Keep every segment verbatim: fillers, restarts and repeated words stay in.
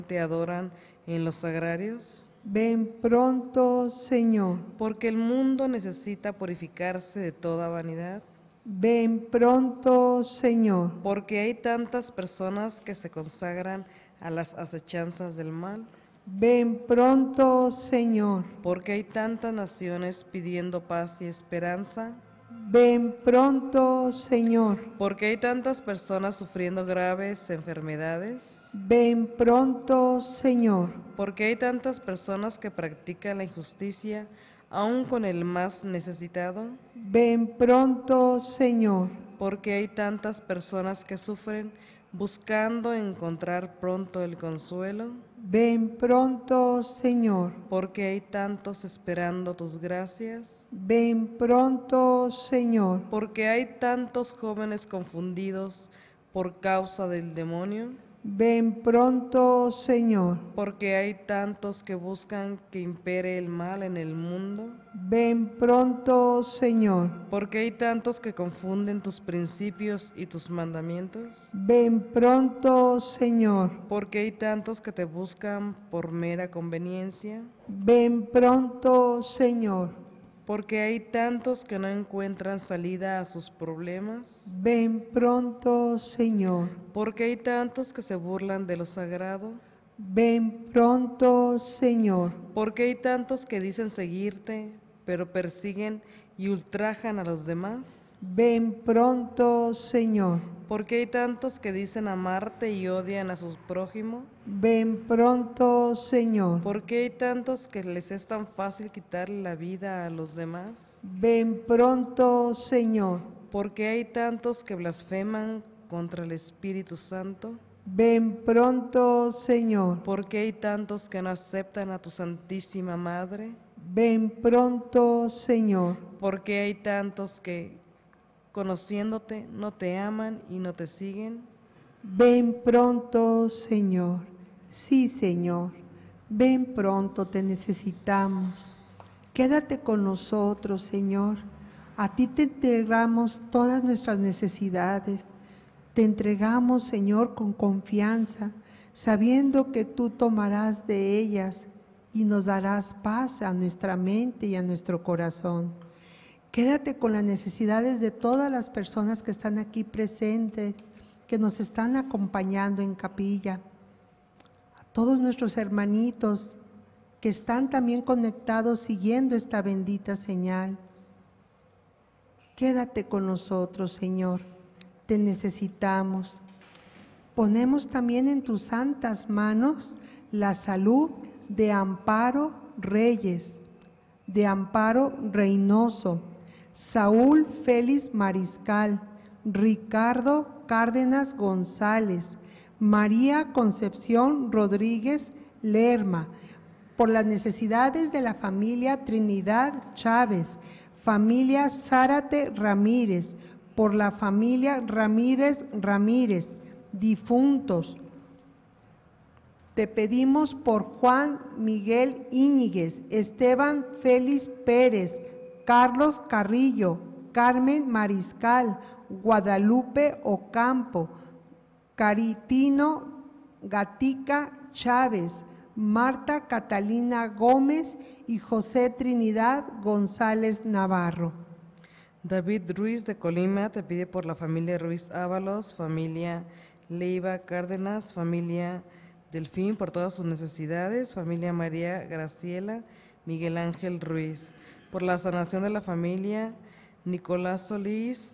te adoran en los sagrarios? Ven pronto, Señor. Porque el mundo necesita purificarse de toda vanidad. Ven pronto, Señor. Porque hay tantas personas que se consagran a las acechanzas del mal. Ven pronto, Señor. Porque hay tantas naciones pidiendo paz y esperanza. Ven pronto, Señor. Porque hay tantas personas sufriendo graves enfermedades. Ven pronto, Señor. Porque hay tantas personas que practican la injusticia, aun con el más necesitado. Ven pronto, Señor. Porque hay tantas personas que sufren buscando encontrar pronto el consuelo. Ven pronto, Señor. Porque hay tantos esperando tus gracias. Ven pronto, Señor. Porque hay tantos jóvenes confundidos por causa del demonio. Ven pronto, Señor. Porque hay tantos que buscan que impere el mal en el mundo. Ven pronto, Señor. Porque hay tantos que confunden tus principios y tus mandamientos. Ven pronto, Señor. Porque hay tantos que te buscan por mera conveniencia. Ven pronto, Señor. Porque hay tantos que no encuentran salida a sus problemas. Ven pronto, Señor. Porque hay tantos que se burlan de lo sagrado. Ven pronto, Señor. Porque hay tantos que dicen seguirte, pero persiguen y ultrajan a los demás. Ven pronto, Señor. Porque hay tantos que dicen amarte y odian a su prójimo. Ven pronto, Señor. Porque hay tantos que les es tan fácil quitarle la vida a los demás. Ven pronto, Señor. Porque hay tantos que blasfeman contra el Espíritu Santo. Ven pronto, Señor. Porque hay tantos que no aceptan a tu Santísima Madre. Ven pronto, Señor. Porque hay tantos que, conociéndote, no te aman y no te siguen. Ven pronto, Señor. Sí, Señor. Ven pronto, te necesitamos. Quédate con nosotros, Señor. A ti te entregamos todas nuestras necesidades. Te entregamos, Señor, con confianza, sabiendo que tú tomarás de ellas y nos darás paz a nuestra mente y a nuestro corazón. Quédate con las necesidades de todas las personas que están aquí presentes, que nos están acompañando en capilla, a todos nuestros hermanitos que están también conectados siguiendo esta bendita señal. Quédate con nosotros, Señor, te necesitamos. Ponemos también en tus santas manos la salud de Amparo Reyes, de Amparo Reynoso, Saúl Félix Mariscal, Ricardo Cárdenas González, María Concepción Rodríguez Lerma, por las necesidades de la familia Trinidad Chávez, familia Zárate Ramírez, por la familia Ramírez Ramírez, difuntos. Te pedimos por Juan Miguel Íñiguez, Esteban Félix Pérez, Carlos Carrillo, Carmen Mariscal, Guadalupe Ocampo, Caritino Gatica Chávez, Marta Catalina Gómez y José Trinidad González Navarro. David Ruiz de Colima te pide por la familia Ruiz Ábalos, familia Leiva Cárdenas, familia Delfín por todas sus necesidades, familia María Graciela, Miguel Ángel Ruiz, por la sanación de la familia Nicolás Solís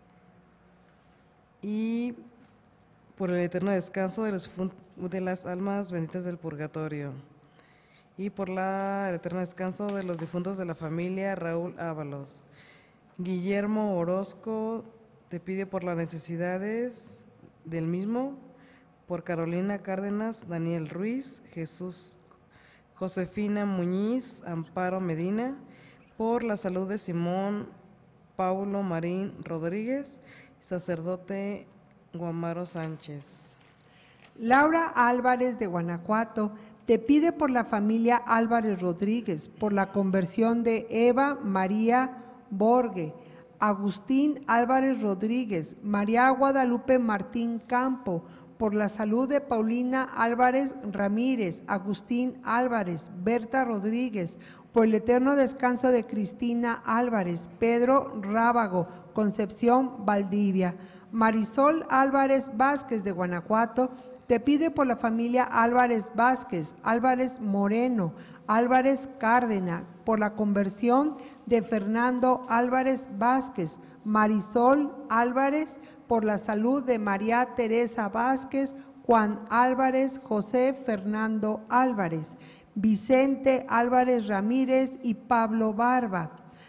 y por el eterno descanso de, los, de las almas benditas del purgatorio y por la, el eterno descanso de los difuntos de la familia Raúl Ábalos. Guillermo Orozco te pide por las necesidades del mismo, por Carolina Cárdenas, Daniel Ruiz, Jesús, Josefina Muñiz, Amparo Medina, por la salud de Simón Paulo Marín Rodríguez, sacerdote Guamaro Sánchez. Laura Álvarez de Guanajuato te pide por la familia Álvarez Rodríguez, por la conversión de Eva María Borge, Agustín Álvarez Rodríguez, María Guadalupe Martín Campo, por la salud de Paulina Álvarez Ramírez, Agustín Álvarez, Berta Rodríguez, por el eterno descanso de Cristina Álvarez, Pedro Rábago, Concepción Valdivia. Marisol Álvarez Vázquez de Guanajuato te pide por la familia Álvarez Vázquez, Álvarez Moreno, Álvarez Cárdenas, por la conversión de Fernando Álvarez Vázquez, Marisol Álvarez, por la salud de María Teresa Vázquez, Juan Álvarez, José Fernando Álvarez, Vicente Álvarez Ramírez y Pablo Barba.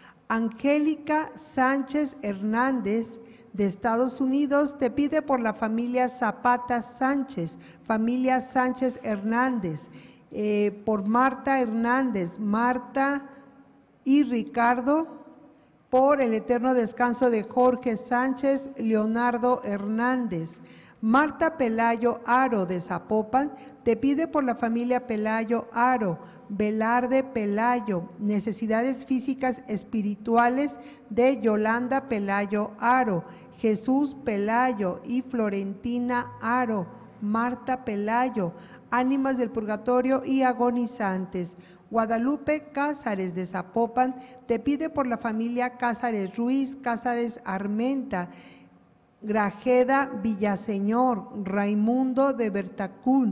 Angélica Sánchez Hernández de Estados Unidos te pide por la familia Zapata Sánchez, familia Sánchez Hernández, eh, por Marta Hernández, Marta y Ricardo, por el eterno descanso de Jorge Sánchez, Leonardo Hernández. Marta Pelayo Aro de Zapopan te pide por la familia Pelayo Aro, Velarde Pelayo, necesidades físicas espirituales de Yolanda Pelayo Aro, Jesús Pelayo y Florentina Aro, Marta Pelayo, ánimas del purgatorio y agonizantes. Guadalupe Cázares de Zapopan te pide por la familia Cázares Ruiz, Cázares Armenta, Grajeda Villaseñor, Raimundo de Bertacún.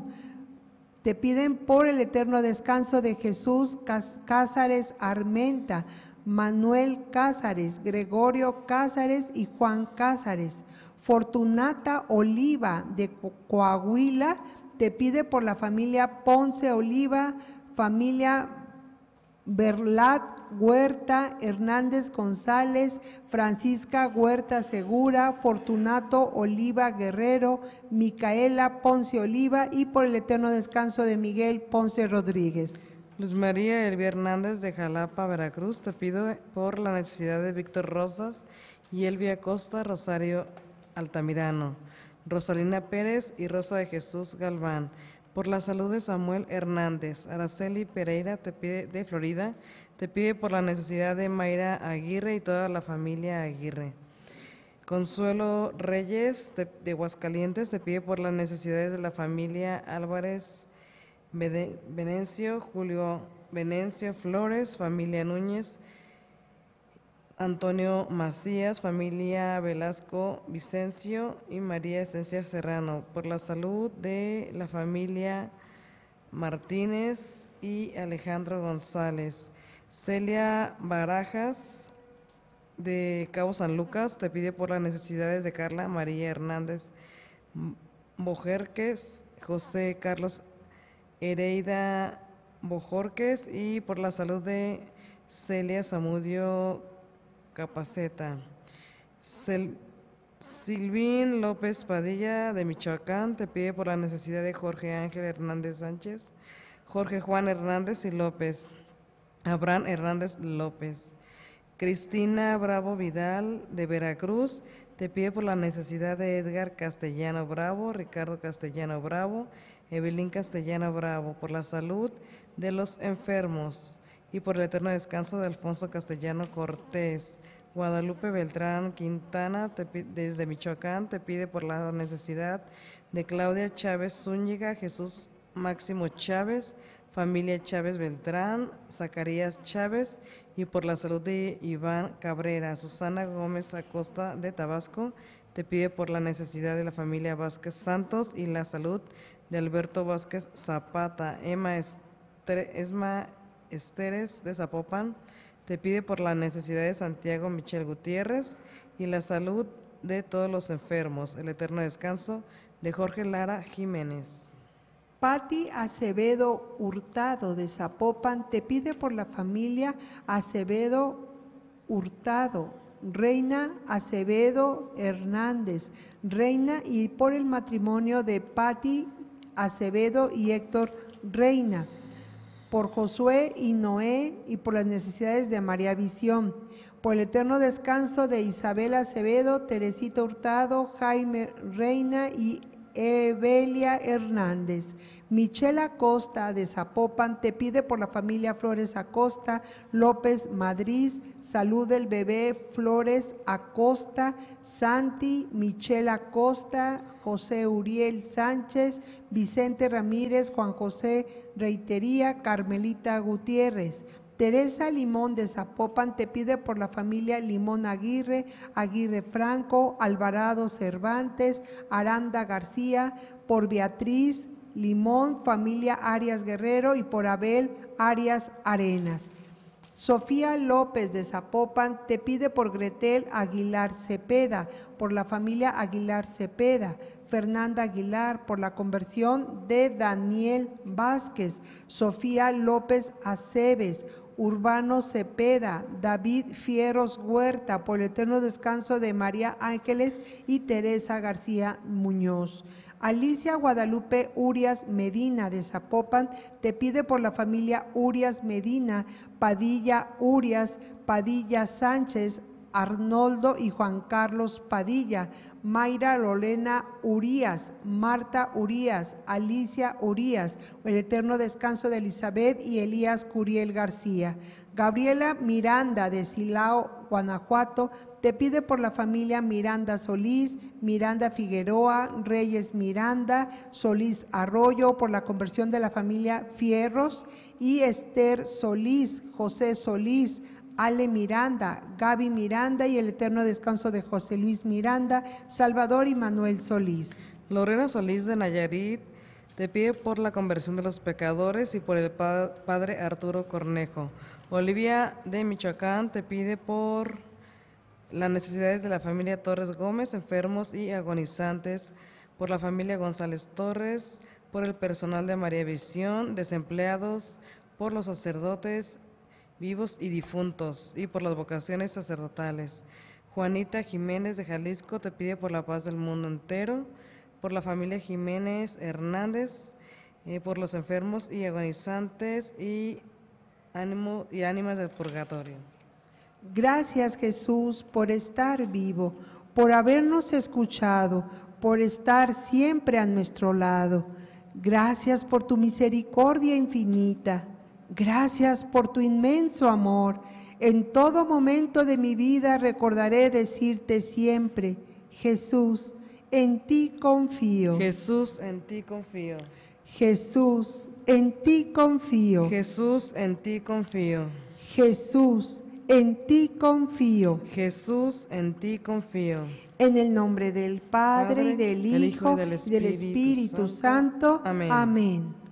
Te piden por el eterno descanso de Jesús Cázares Armenta, Manuel Cázares, Gregorio Cázares y Juan Cázares. Fortunata Oliva de Coahuila te pide por la familia Ponce Oliva, familia Berlat Huerta, Hernández González, Francisca Huerta Segura, Fortunato Oliva Guerrero, Micaela Ponce Oliva y por el eterno descanso de Miguel Ponce Rodríguez. Luz María Elvia Hernández de Jalapa, Veracruz, te pido por la necesidad de Víctor Rosas y Elvia Costa Rosario Altamirano, Rosalina Pérez y Rosa de Jesús Galván. Por la salud de Samuel Hernández, Araceli Pereira te pide, de Florida, te pide por la necesidad de Mayra Aguirre y toda la familia Aguirre. Consuelo Reyes de, de Aguascalientes te pide por las necesidades de la familia Álvarez Venencio, Julio Venencio Flores, familia Núñez, Antonio Macías, familia Velasco Vicencio y María Esencia Serrano, por la salud de la familia Martínez y Alejandro González. Celia Barajas de Cabo San Lucas te pide por las necesidades de Carla María Hernández Bojorques, José Carlos Hereida Bojorques y por la salud de Celia Zamudio Capaceta. Sil Silvín López Padilla de Michoacán te pide por la necesidad de Jorge Ángel Hernández Sánchez, Jorge Juan Hernández y López, Abraham Hernández López. Cristina Bravo Vidal de Veracruz te pide por la necesidad de Edgar Castellano Bravo, Ricardo Castellano Bravo, Evelyn Castellano Bravo, por la salud de los enfermos y por el eterno descanso de Alfonso Castellano Cortés. Guadalupe Beltrán Quintana te pide, desde Michoacán te pide por la necesidad de Claudia Chávez Zúñiga, Jesús Máximo Chávez, familia Chávez Beltrán, Zacarías Chávez y por la salud de Iván Cabrera. Susana Gómez Acosta de Tabasco te pide por la necesidad de la familia Vázquez Santos y la salud de Alberto Vázquez Zapata. Emma Esma Esteres de Zapopan te pide por la necesidad de Santiago Michel Gutiérrez y la salud de todos los enfermos, el eterno descanso de Jorge Lara Jiménez. Patti Acevedo Hurtado de Zapopan te pide por la familia Acevedo Hurtado, Reina Acevedo Hernández, Reina y por el matrimonio de Patti Acevedo y Héctor Reina, por Josué y Noé y por las necesidades de María Visión, por el eterno descanso de Isabel Acevedo, Teresita Hurtado, Jaime Reina y Evelia Hernández. Michelle Acosta de Zapopan te pide por la familia Flores Acosta, López Madrid, salud del bebé Flores Acosta, Santi, Michelle Acosta, José Uriel Sánchez, Vicente Ramírez, Juan José Reitería, Carmelita Gutiérrez. Teresa Limón de Zapopan te pide por la familia Limón Aguirre, Aguirre Franco, Alvarado Cervantes, Aranda García, por Beatriz Limón, familia Arias Guerrero y por Abel Arias Arenas. Sofía López de Zapopan te pide por Gretel Aguilar Cepeda, por la familia Aguilar Cepeda. Fernanda Aguilar por la conversión de Daniel Vázquez. Sofía López Aceves, Urbano Cepeda, David Fieros Huerta por el eterno descanso de María Ángeles y Teresa García Muñoz. Alicia Guadalupe Urias Medina de Zapopan te pide por la familia Urias Medina, Padilla Urias, Padilla Sánchez, Arnoldo y Juan Carlos Padilla, Mayra Lorena Urías, Marta Urías, Alicia Urías, el eterno descanso de Elizabeth y Elías Curiel García. Gabriela Miranda de Silao, Guanajuato, te pide por la familia Miranda Solís, Miranda Figueroa, Reyes Miranda, Solís Arroyo, por la conversión de la familia Fierros, y Esther Solís, José Solís, Ale Miranda, Gaby Miranda y el eterno descanso de José Luis Miranda, Salvador y Manuel Solís. Lorena Solís de Nayarit te pide por la conversión de los pecadores y por el pa padre Arturo Cornejo. Olivia de Michoacán te pide por las necesidades de la familia Torres Gómez, enfermos y agonizantes, por la familia González Torres, por el personal de María Visión, desempleados, por los sacerdotes vivos y difuntos, y por las vocaciones sacerdotales. Juanita Jiménez de Jalisco te pide por la paz del mundo entero, por la familia Jiménez Hernández, eh, por los enfermos y agonizantes y, ánimo, y ánimas del purgatorio. Gracias, Jesús, por estar vivo, por habernos escuchado, por estar siempre a nuestro lado. Gracias por tu misericordia infinita. Gracias por tu inmenso amor. En todo momento de mi vida recordaré decirte siempre, Jesús, en ti confío. Jesús, en ti confío. Jesús, en ti confío. Jesús, en ti confío. Jesús, en ti confío. Jesús, en ti confío. En el nombre del Padre, Padre, y del del Hijo, Hijo y del y del Espíritu Espíritu Santo. Santo. Amén. Amén.